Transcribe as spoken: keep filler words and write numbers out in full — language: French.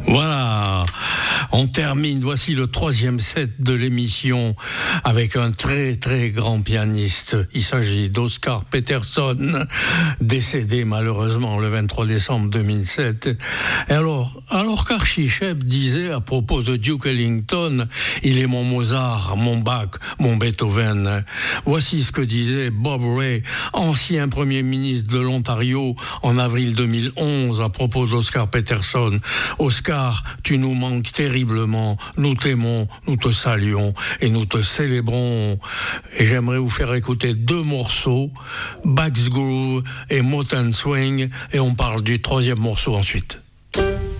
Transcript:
Voilà, on termine, voici le troisième set de l'émission avec un très très grand pianiste. Il s'agit d'Oscar Peterson, décédé malheureusement le vingt-trois décembre deux mille sept. Et alors, alors qu'Archie Shepp disait à propos de Duke Ellington, il est mon Mozart, mon Bach, mon Beethoven. Voici ce que disait Bob Rae, ancien Premier ministre de l'Ontario, en avril deux mille onze à propos d'Oscar Peterson. Oscar, tu nous manques terriblement, nous t'aimons, nous te saluons et nous te célébrons. Et j'aimerais vous faire écouter deux morceaux, Bach's Groove et Motown Swing, et on parle du troisième morceau ensuite.